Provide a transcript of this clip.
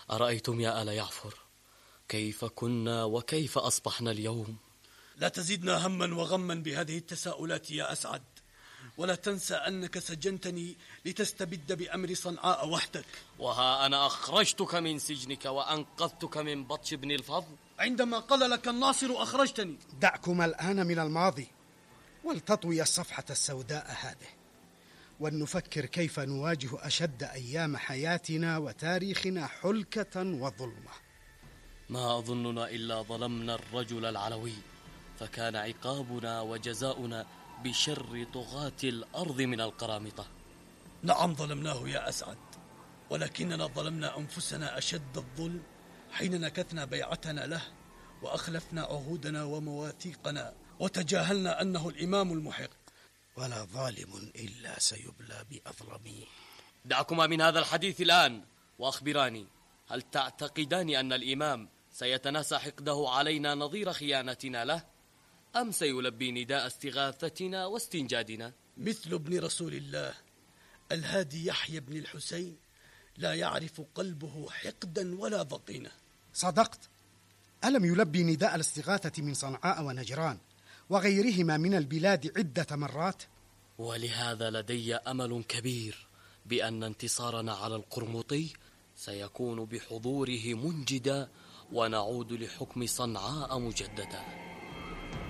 أرأيتم يا آل يعفر كيف كنا وكيف أصبحنا اليوم؟ لا تزدنا هما وغما بهذه التساؤلات يا أسعد، ولا تنسى أنك سجنتني لتستبد بأمر صنعاء وحدك، وها أنا أخرجتك من سجنك وأنقذتك من بطش ابن الفضل. عندما قال لك الناصر أخرجتني. دعكما الآن من الماضي ولتطوي الصفحة السوداء هذه، ولنفكر كيف نواجه أشد أيام حياتنا وتاريخنا حلكة وظلمة. ما أظننا إلا ظلمنا الرجل العلوي، فكان عقابنا وجزاؤنا بشر طغاة الأرض من القرامطة. نعم ظلمناه يا أسعد، ولكننا ظلمنا أنفسنا أشد الظلم حين نكثنا بيعتنا له وأخلفنا عهودنا ومواثيقنا وتجاهلنا أنه الإمام المحق. ولا ظالم إلا سيبلى بأظلميه. دعكما من هذا الحديث الآن وأخبراني، هل تعتقدان أن الإمام سيتناسى حقده علينا نظير خيانتنا له، أم سيلبي نداء استغاثتنا واستنجادنا؟ مثل ابن رسول الله الهادي يحيى بن الحسين لا يعرف قلبه حقدا ولا ضغينة. صدقت، ألم يلبي نداء الاستغاثة من صنعاء ونجران وغيرهما من البلاد عدة مرات؟ ولهذا لدي أمل كبير بأن انتصارنا على القرمطي سيكون بحضوره منجدا، ونعود لحكم صنعاء مجددا.